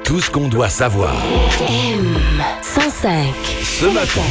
tout ce qu'on doit savoir. M105. Ce matin.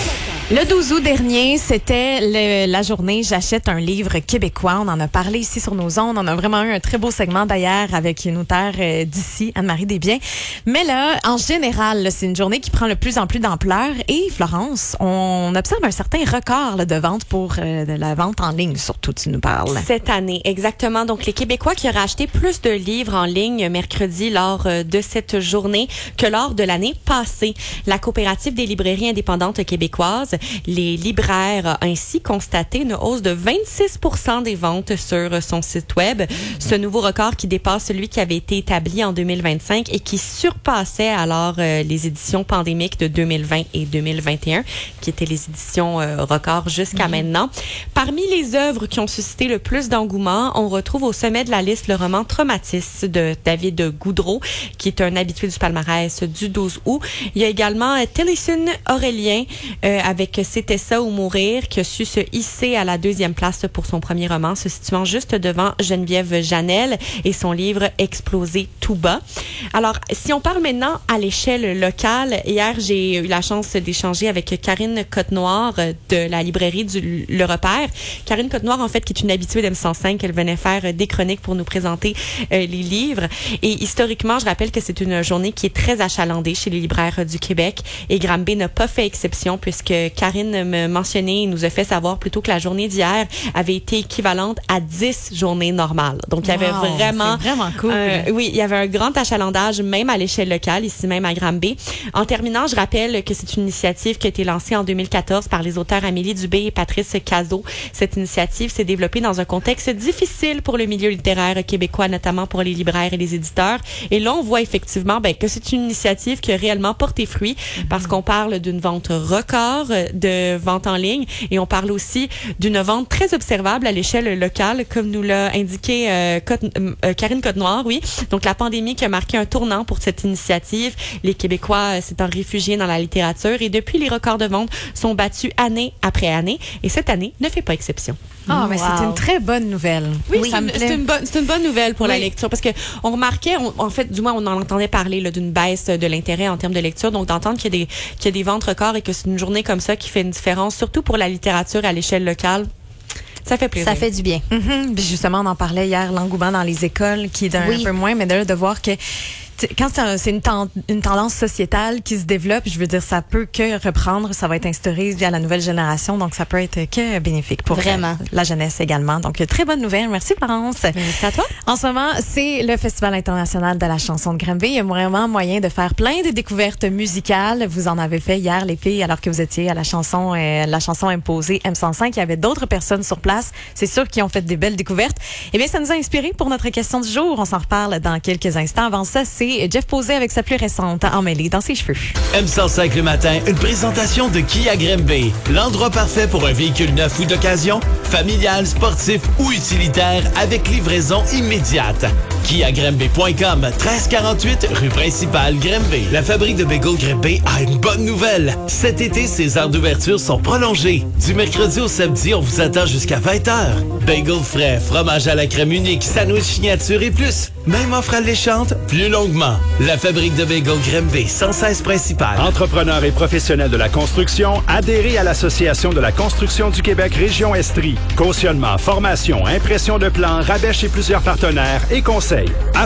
Le 12 août dernier, c'était la journée J'achète un livre québécois. On en a parlé ici sur nos ondes. On a vraiment eu un très beau segment d'ailleurs avec une auteure d'ici, Anne-Marie Desbiens. Mais là, en général, là, c'est une journée qui prend de plus en plus d'ampleur. Et Florence, on observe un certain record là, de vente pour de la vente en ligne, surtout, tu nous parles. Cette année, exactement. Donc, les Québécois qui auraient acheté plus de livres en ligne mercredi lors de cette journée que lors de l'année passée. La Coopérative des librairies indépendantes québécoises, les libraires a ainsi constaté une hausse de 26% des ventes sur son site web. Ce nouveau record qui dépasse celui qui avait été établi en 2025 et qui surpassait alors les éditions pandémiques de 2020 et 2021, qui étaient les éditions records jusqu'à maintenant. Parmi les œuvres qui ont suscité le plus d'engouement, on retrouve au sommet de la liste le roman Traumatis de David Goudreau, qui est un habitué du palmarès du 12 août. Il y a également Téléphone Aurélien avec C'était ça ou mourir, qui a su se hisser à la 2e place pour son premier roman, se situant juste devant Geneviève Janel et son livre Explosé tout bas. Alors, si on parle maintenant à l'échelle locale, hier, j'ai eu la chance d'échanger avec Karine Côte-Noire de la librairie Le Repère. Karine Côte-Noire, en fait, qui est une habituée d'M105, elle venait faire des chroniques pour nous présenter les livres. Et historiquement, je rappelle que c'est une journée qui est très achalandée chez les libraires du Québec. Et Granby n'a pas fait exception puisque Karine me mentionnait et nous a fait savoir plutôt que la journée d'hier avait été équivalente à 10 journées normales. Donc, il y avait vraiment... C'est vraiment cool. Oui, il y avait un grand achalandage, même à l'échelle locale, ici même à Granby. En terminant, je rappelle que c'est une initiative qui a été lancée en 2014 par les auteurs Amélie Dubé et Patrice Cazot. Cette initiative s'est développée dans un contexte difficile pour le milieu littéraire québécois, notamment pour les libraires et les éditeurs. Et là, on voit effectivement que c'est une initiative qui a réellement porté fruit parce qu'on parle d'une vente record de vente en ligne et on parle aussi d'une vente très observable à l'échelle locale, comme nous l'a indiqué Karine Côte-Noire, oui. Donc, la pandémie qui a marqué un tournant pour cette initiative. Les Québécois s'étant réfugiés dans la littérature et depuis, les records de vente sont battus année après année et cette année ne fait pas exception. Ah, mais c'est une très bonne nouvelle. Oui, ça me plaît. c'est une bonne nouvelle pour la lecture parce que on remarquait, en fait, du moins, on en entendait parler là, d'une baisse de l'intérêt en termes de lecture. Donc, d'entendre qu'il y a des ventes records et que c'est une journée comme ça qui fait une différence, surtout pour la littérature à l'échelle locale. Ça fait plaisir. Ça fait du bien. Puis justement, on en parlait hier, l'engouement dans les écoles qui est un peu moins, mais de voir que quand c'est une tendance sociétale qui se développe, je veux dire, ça peut que reprendre, ça va être instauré via la nouvelle génération, donc ça peut être que bénéfique pour la jeunesse également. Donc, très bonne nouvelle. Merci, Florence. Merci à toi. En ce moment, c'est le Festival international de la chanson de Granby. Il y a vraiment moyen de faire plein de découvertes musicales. Vous en avez fait hier, les filles, alors que vous étiez à la chanson imposée M105. Il y avait d'autres personnes sur place. C'est sûr qu'ils ont fait des belles découvertes. Eh bien, ça nous a inspiré pour notre question du jour. On s'en reparle dans quelques instants. Avant ça, c'est Jeff Posé avec sa plus récente emmêlée dans ses cheveux. M105 le matin, une présentation de Kia Granby. L'endroit parfait pour un véhicule neuf ou d'occasion, familial, sportif ou utilitaire avec livraison immédiate. KiaGranby.com, 1348 rue principale Granby. La fabrique de bagels Granby a une bonne nouvelle. Cet été, ses heures d'ouverture sont prolongées. Du mercredi au samedi, on vous attend jusqu'à 20h. Bagels frais, fromage à la crème unique, sandwich signature et plus. Même offre alléchante, plus longuement. La fabrique de bagels Granby, 116 principale. Entrepreneurs et professionnels de la construction, adhérez à l'Association de la construction du Québec Région Estrie. Cautionnement, formation, impression de plans, rabais chez plusieurs partenaires et conseils.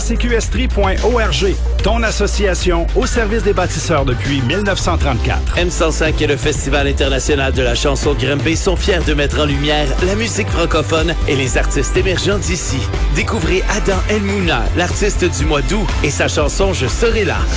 acqestrie.org. Ton association au service des bâtisseurs depuis 1934. M105 et le Festival international de la chanson de Granby sont fiers de mettre en lumière la musique francophone et les artistes émergents d'ici. Découvrez Adam El Mouna, l'artiste du mois d'août, et sa chanson Je serai là.